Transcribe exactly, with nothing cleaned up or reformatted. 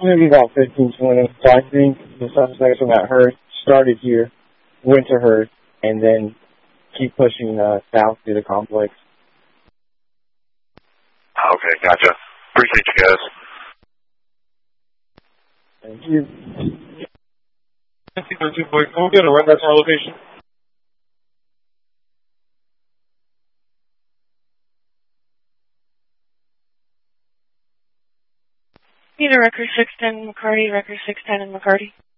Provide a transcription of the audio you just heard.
maybe about fifteen, twenty. So I think the suspects from that herd started here, went to herd, and then keep pushing uh, south through the complex. Okay, gotcha. Appreciate you guys. Thank you. Can we get a run back to our location? Need a record six ten McCarty, record six ten in McCarty.